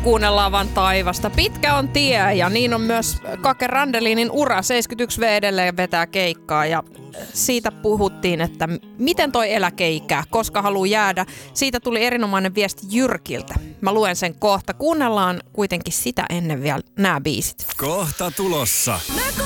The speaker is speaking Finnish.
kuunnellaan vaan taivasta. Pitkä on tie ja niin on myös Kake Randelinin ura. 71V edelleen vetää keikkaa ja siitä puhuttiin, että miten toi eläkeikä, koska haluaa jäädä. Siitä tuli erinomainen viesti Jyrkiltä. Mä luen sen kohta. Kuunnellaan kuitenkin sitä ennen vielä nämä biisit. Kohta tulossa.